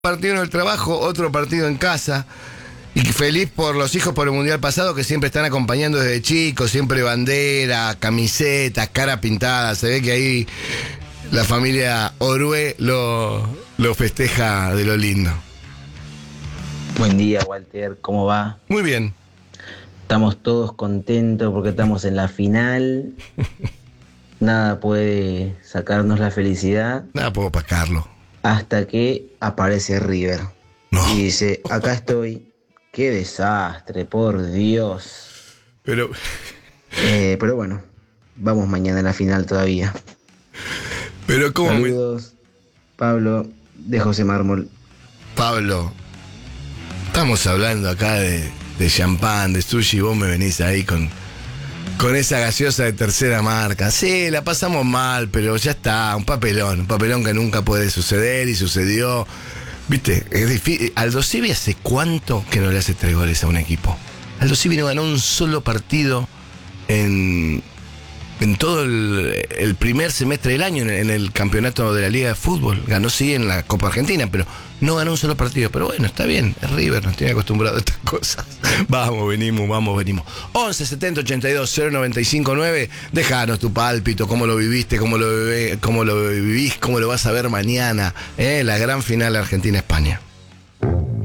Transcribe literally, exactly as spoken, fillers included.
Partido en el trabajo, otro partido en casa. Y feliz por los hijos por el mundial pasado que siempre están acompañando desde chicos, siempre bandera, camisetas, cara pintada. Se ve que ahí la familia Orue lo, lo festeja de lo lindo. Buen día, Walter, ¿cómo va? Muy bien. Estamos todos contentos porque estamos en la final. Nada puede sacarnos la felicidad. Nada puedo opacarlo. Hasta que aparece River. No. Y dice, acá estoy. Qué desastre, por Dios. Pero... Eh, pero bueno, vamos mañana a la final todavía. Pero ¿cómo? Saludos, Pablo, de José Mármol. Pablo, estamos hablando acá de, de champán, de sushi, y vos me venís ahí con, con esa gaseosa de tercera marca. Sí, la pasamos mal, pero ya está, un papelón, un papelón que nunca puede suceder y sucedió. Viste, es difícil. Aldo Civi hace cuánto que no le hace tres goles a un equipo. Aldo Civi no ganó un solo partido en, en todo el, el primer semestre del año en, en el campeonato de la Liga de Fútbol. Ganó sí en la Copa Argentina, pero no ganó un solo partido. Pero bueno, está bien, es River, nos tiene acostumbrado a estas cosas. Vamos, venimos, vamos, venimos. once setenta ochenta y dos cero noventa y cinco nueve. Déjanos tu pálpito, cómo lo viviste, cómo lo, vivé, cómo lo vivís, cómo lo vas a ver mañana. ¿eh? La gran final Argentina-España.